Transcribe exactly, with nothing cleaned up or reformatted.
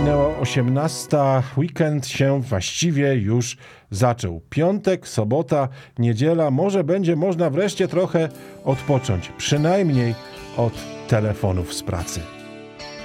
Minęła osiemnasta, weekend się właściwie już zaczął. Piątek, sobota, niedziela, może będzie można wreszcie trochę odpocząć, przynajmniej od telefonów z pracy.